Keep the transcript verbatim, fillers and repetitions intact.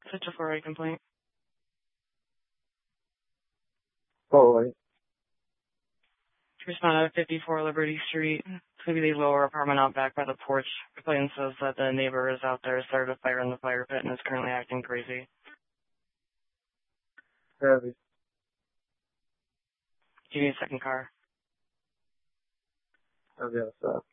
Such a four-way complaint. Oh, right. Respond at fifty-four Liberty Street. Maybe the lower apartment out back by the porch. Complaint says that the neighbor is out there, started a fire in the fire pit, and is currently acting crazy. Heavy. Do you need a second car? Heavy outside.